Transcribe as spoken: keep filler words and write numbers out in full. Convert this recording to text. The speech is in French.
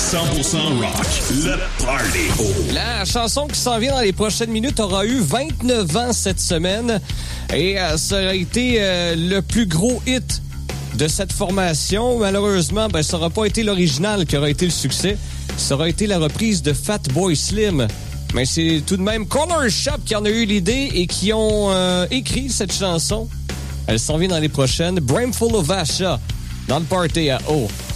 cent pour cent rock, le party. La chanson qui s'en vient dans les prochaines minutes aura eu vingt-neuf ans cette semaine et euh, ça a été euh, le plus gros hit de cette formation. Malheureusement, ben, ça n'aura pas été l'original qui aura été le succès. Ça aura été la reprise de Fatboy Slim. Mais c'est tout de même Corner Shop qui en a eu l'idée et qui ont euh, écrit cette chanson. Elle s'en vient dans les prochaines. Brimful of Asha dans le party à O.